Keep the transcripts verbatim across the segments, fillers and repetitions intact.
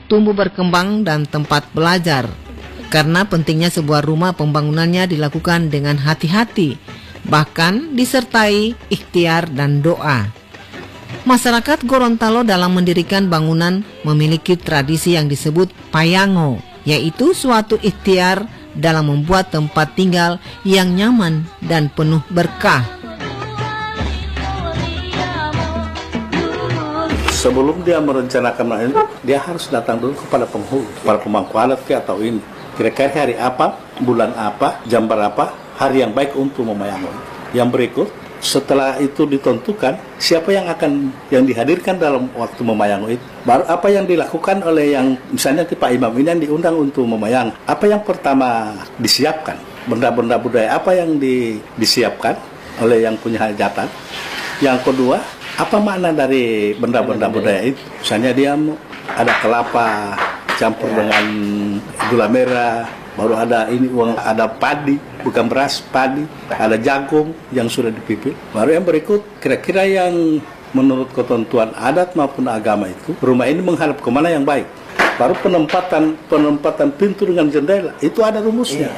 tumbuh berkembang dan tempat belajar. Karena pentingnya sebuah rumah, pembangunannya dilakukan dengan hati-hati, bahkan disertai ikhtiar dan doa. Masyarakat Gorontalo dalam mendirikan bangunan memiliki tradisi yang disebut payango, yaitu suatu ikhtiar dalam membuat tempat tinggal yang nyaman dan penuh berkah. Sebelum dia merencanakan ini, dia harus datang dulu kepada penghulu, kepada pemangku adat atau ini. Kira-kira hari apa, bulan apa, jam berapa, hari yang baik untuk memayango. Yang berikut, setelah itu ditentukan siapa yang akan yang dihadirkan dalam waktu memayango itu. Baru apa yang dilakukan oleh yang misalnya Pak Imam ini yang diundang untuk memayang. Apa yang pertama disiapkan? Benda-benda budaya apa yang di, disiapkan oleh yang punya hajatan? Yang kedua, apa makna dari benda-benda budaya itu? Misalnya dia ada kelapa campur dengan gula merah, baru ada ini uang, ada padi, bukan beras, padi, ada jagung yang sudah dipipil. Baru yang berikut, kira-kira yang menurut ketentuan adat maupun agama itu, rumah ini menghadap kemana yang baik. Baru penempatan penempatan pintu dengan jendela, itu ada rumusnya.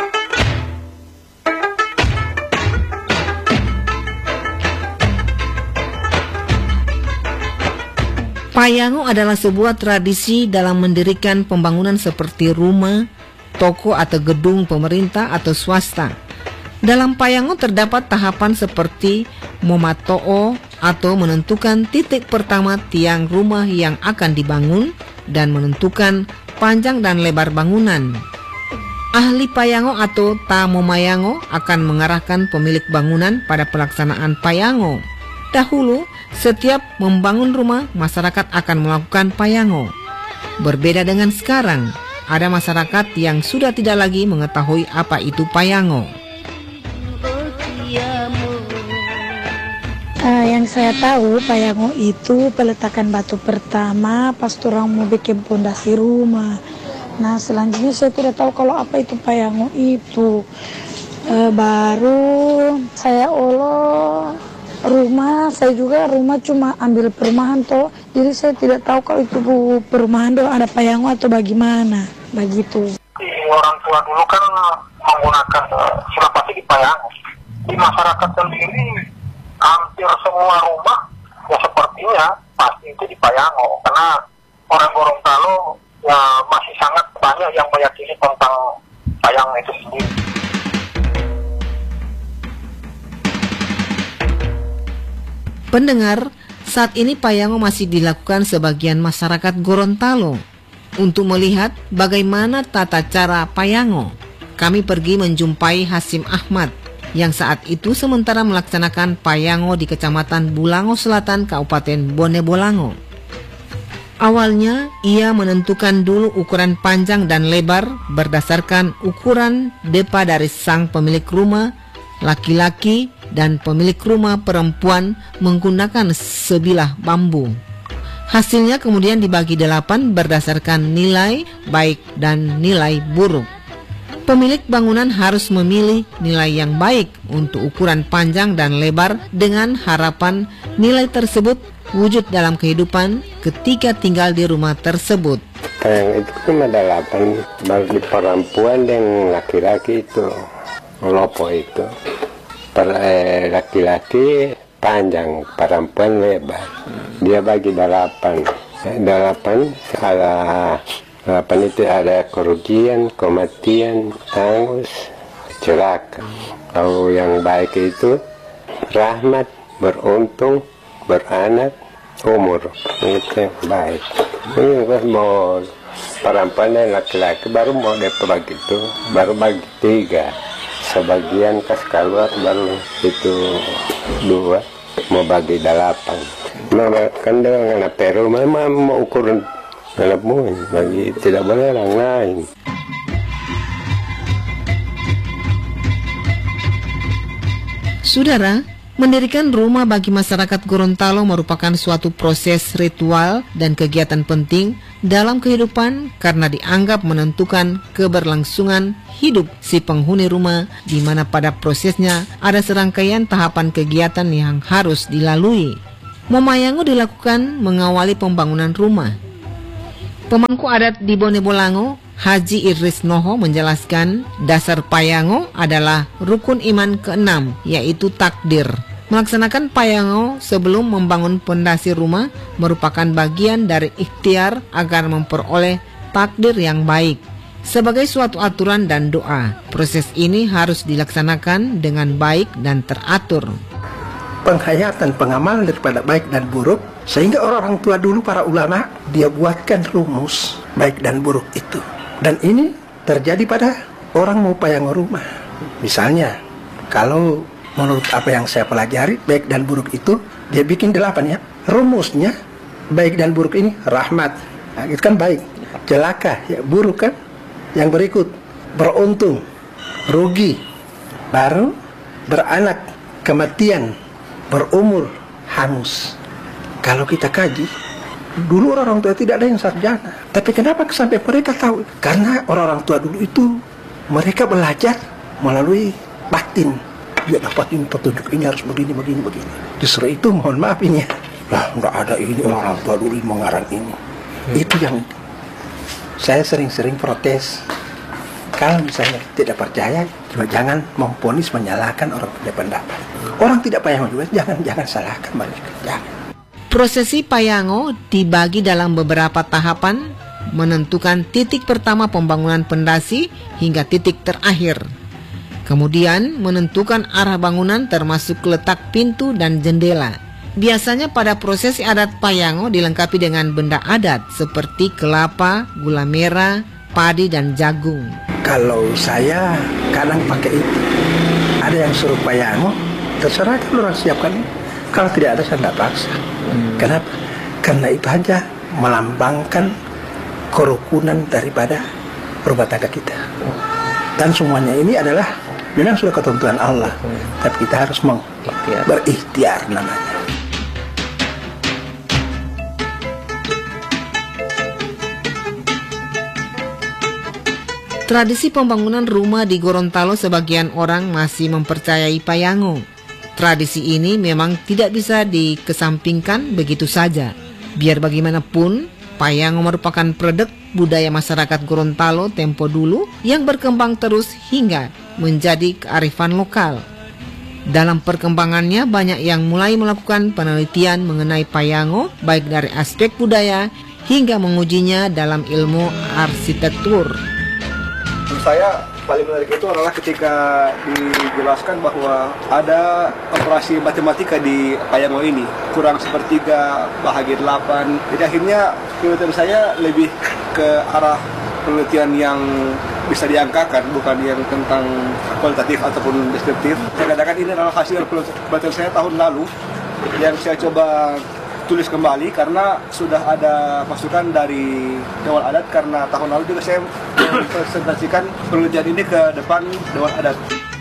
Payango adalah sebuah tradisi dalam mendirikan pembangunan seperti rumah, toko atau gedung pemerintah atau swasta. Dalam payango terdapat tahapan seperti momatoo atau menentukan titik pertama tiang rumah yang akan dibangun dan menentukan panjang dan lebar bangunan. Ahli payango atau tamomayango akan mengarahkan pemilik bangunan pada pelaksanaan payango. Dahulu, setiap membangun rumah, masyarakat akan melakukan payango. Berbeda dengan sekarang, ada masyarakat yang sudah tidak lagi mengetahui apa itu payango. Uh, yang saya tahu, payango itu peletakan batu pertama pas orang mau bikin pondasi rumah. Nah, selanjutnya saya tidak tahu kalau apa itu payango itu. Uh, baru saya olo rumah, saya juga rumah cuma ambil perumahan toh, jadi saya tidak tahu kalau itu perumahan tuh ada payango atau bagaimana, begitu. Orang tua dulu kan menggunakan sudah pasti di payango. Di masyarakat sendiri hampir semua rumah ya sepertinya pasti itu di payango, karena orang Gorontalo ya masih sangat banyak yang meyakini tentang payango itu sendiri. Pendengar, saat ini payango masih dilakukan sebagian masyarakat Gorontalo. Untuk melihat bagaimana tata cara payango, kami pergi menjumpai Hasim Ahmad yang saat itu sementara melaksanakan payango di Kecamatan Bulango Selatan, Kabupaten Bone Bolango. Awalnya, ia menentukan dulu ukuran panjang dan lebar berdasarkan ukuran depa dari sang pemilik rumah laki-laki dan pemilik rumah perempuan menggunakan sebilah bambu. Hasilnya kemudian dibagi delapan berdasarkan nilai baik dan nilai buruk. Pemilik bangunan harus memilih nilai yang baik untuk ukuran panjang dan lebar dengan harapan nilai tersebut wujud dalam kehidupan ketika tinggal di rumah tersebut. Yang itu cuma delapan, bagi perempuan dan laki-laki itu. Lopo itu per eh, laki-laki panjang, perempuan lebar. Dia bagi delapan. Eh, delapan ada delapan itu ada kerugian, kematian, hangus, celaka. Kalau yang baik itu rahmat, beruntung, beranak, umur. Itu yang baik. Ini mau perempuan dan laki-laki baru mau dapat begitu, baru bagi tiga. Sebagian kas keluar baru itu dua, mau bagi delapan. Nah, kan dengan peru memang mau ukuran delapan, bagi tidak boleh orang lain. Saudara, mendirikan rumah bagi masyarakat Gorontalo merupakan suatu proses ritual dan kegiatan penting dalam kehidupan karena dianggap menentukan keberlangsungan hidup si penghuni rumah, di mana pada prosesnya ada serangkaian tahapan kegiatan yang harus dilalui. Momayango dilakukan mengawali pembangunan rumah. Pemangku adat di Bone Bolango, Haji Idris Noho menjelaskan dasar payango adalah rukun iman keenam, yaitu takdir. Melaksanakan payango sebelum membangun pondasi rumah merupakan bagian dari ikhtiar agar memperoleh takdir yang baik. Sebagai suatu aturan dan doa, proses ini harus dilaksanakan dengan baik dan teratur. Penghayatan pengamalan daripada baik dan buruk, sehingga orang-orang tua dulu, para ulama, dia buatkan rumus baik dan buruk itu. Dan ini terjadi pada orang mau payango rumah. Misalnya, kalau menurut apa yang saya pelajari, baik dan buruk itu dia bikin delapan ya. Rumusnya baik dan buruk ini rahmat, nah, itu kan baik. Celaka, ya buruk kan. Yang berikut beruntung, rugi, baru beranak, kematian, berumur, hangus. Kalau kita kaji, dulu orang-orang tua tidak ada yang sarjana. Tapi kenapa sampai mereka tahu? Karena orang-orang tua dulu itu mereka belajar melalui batin. Dia dapat ini petunjuk, ini harus begini, begini, begini. Justru itu mohon maaf ini ya. Lah nggak ada ini, orang tua dulu mengarang ini. Hmm. Itu yang saya sering-sering protes. Kalau misalnya tidak percaya, juga jangan memponis menyalahkan orang punya pendapat. Orang tidak payango juga jangan jangan salahkan mereka. Jangan. Prosesi payango dibagi dalam beberapa tahapan, menentukan titik pertama pembangunan pondasi hingga titik terakhir. Kemudian menentukan arah bangunan termasuk letak pintu dan jendela. Biasanya pada prosesi adat payango dilengkapi dengan benda adat seperti kelapa, gula merah, padi dan jagung. Kalau saya kadang pakai itu. Ada yang suruh payango, terserah kan orang siapkan. Kalau tidak ada saya tidak paksa. Hmm. Kenapa? Karena itu hanya melambangkan kerukunan daripada rumah tangga kita. Dan semuanya ini adalah memang sudah ketentuan Allah. Hmm. Tapi kita harus meng- berikhtiar namanya. Tradisi pembangunan rumah di Gorontalo sebagian orang masih mempercayai payango. Tradisi ini memang tidak bisa dikesampingkan begitu saja. Biar bagaimanapun, payango merupakan produk budaya masyarakat Gorontalo tempo dulu yang berkembang terus hingga menjadi kearifan lokal. Dalam perkembangannya banyak yang mulai melakukan penelitian mengenai payango baik dari aspek budaya hingga mengujinya dalam ilmu arsitektur. Saya paling menarik itu adalah ketika dijelaskan bahwa ada operasi matematika di payango ini, kurang sepertiga, bahagi delapan. Jadi akhirnya penelitian saya lebih ke arah penelitian yang bisa diangkakan, bukan yang tentang kualitatif ataupun deskriptif. Saya katakan ini adalah hasil penelitian saya tahun lalu yang saya coba tulis kembali karena sudah ada masukan dari Dewan Adat, karena tahun lalu juga saya presentasikan penelitian ini ke depan Dewan Adat.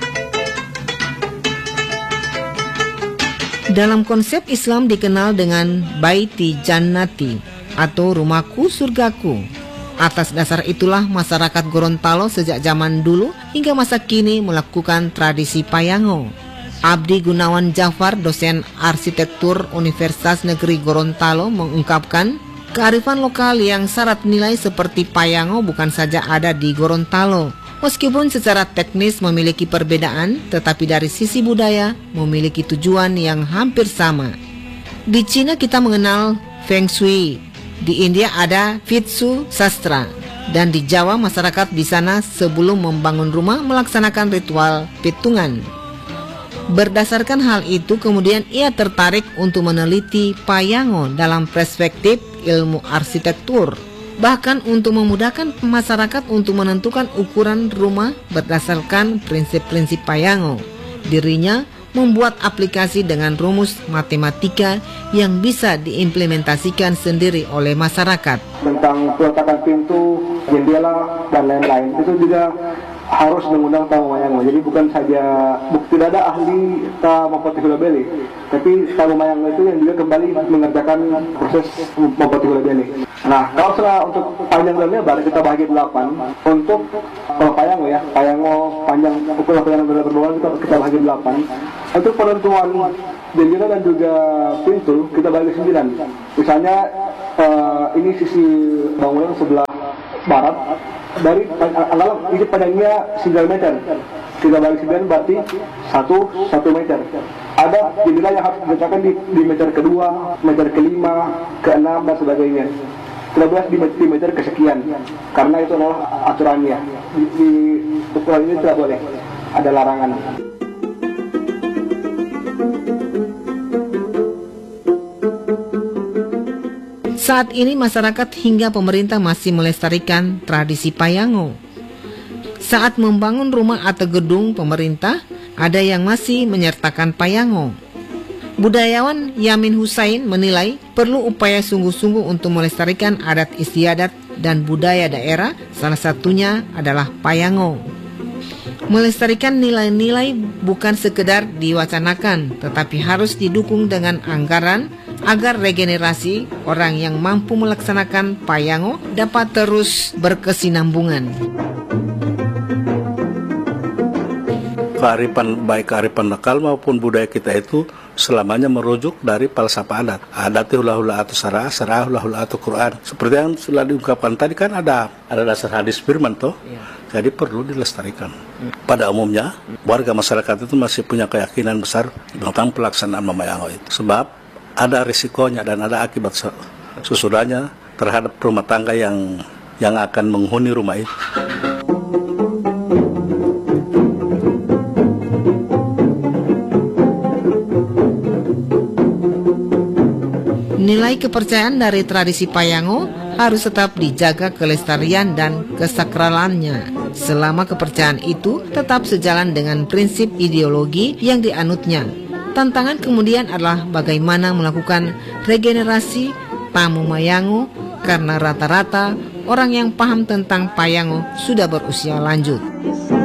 Dalam konsep Islam dikenal dengan Baiti Jannati atau rumahku surgaku. Atas dasar itulah masyarakat Gorontalo sejak zaman dulu hingga masa kini melakukan tradisi payango. Abdi Gunawan Jafar, dosen arsitektur Universitas Negeri Gorontalo, mengungkapkan kearifan lokal yang syarat nilai seperti payango bukan saja ada di Gorontalo. Meskipun secara teknis memiliki perbedaan, tetapi dari sisi budaya memiliki tujuan yang hampir sama. Di Cina kita mengenal Feng Shui, di India ada Vitsu Sastra, dan di Jawa masyarakat di sana sebelum membangun rumah melaksanakan ritual pitungan. Berdasarkan hal itu, kemudian ia tertarik untuk meneliti payango dalam perspektif ilmu arsitektur, bahkan untuk memudahkan masyarakat untuk menentukan ukuran rumah berdasarkan prinsip-prinsip payango. Dirinya membuat aplikasi dengan rumus matematika yang bisa diimplementasikan sendiri oleh masyarakat. Tentang peletakan pintu, jendela, dan lain-lain, itu juga harus mengundang tamu mayango. Jadi bukan saja, tidak ada ahli membuat hula beli, tapi tamu mayango itu yang juga kembali mengerjakan proses membuat hula beli. Nah, kalau setelah untuk panjang dan lebar kita bagi delapan. Untuk kalau payango ya, payango panjang ukuran payango dan lebar kita, kita bagi delapan. Untuk penentuan jendela dan juga pintu kita bagi sembilan. Misalnya uh, ini sisi bangunan sebelah barat. Dari anggaplah ini panjangnya sembilan meter. Tiga balik sembilan berarti satu satu meter. Ada jendela yang harus diletakkan di, di meter kedua, meter kelima, keenam dan sebagainya. Tidak boleh di, di meter kesekian, karena itu adalah aturannya. Di, di ukuran ini tidak boleh, ada larangan. Saat ini masyarakat hingga pemerintah masih melestarikan tradisi payango. Saat membangun rumah atau gedung pemerintah, ada yang masih menyertakan payango. Budayawan Yamin Husain menilai perlu upaya sungguh-sungguh untuk melestarikan adat istiadat dan budaya daerah, salah satunya adalah payango. Melestarikan nilai-nilai bukan sekedar diwacanakan, tetapi harus didukung dengan anggaran agar regenerasi orang yang mampu melaksanakan payango dapat terus berkesinambungan. Kearifan, baik kearifan lokal maupun budaya kita itu selamanya merujuk dari falsafah adat. Adat hula-hula atau sarah, sarah hula-hula atau Quran. Seperti yang sudah diungkapkan tadi kan ada ada dasar hadis firman toh. Ya. Jadi perlu dilestarikan. Pada umumnya warga masyarakat itu masih punya keyakinan besar tentang pelaksanaan memayango itu. Sebab ada risikonya dan ada akibat sesudahnya terhadap rumah tangga yang yang akan menghuni rumah itu. Nilai kepercayaan dari tradisi payango harus tetap dijaga kelestarian dan kesakralannya. Selama kepercayaan itu tetap sejalan dengan prinsip ideologi yang dianutnya. Tantangan kemudian adalah bagaimana melakukan regenerasi tamu mayango karena rata-rata orang yang paham tentang payango sudah berusia lanjut.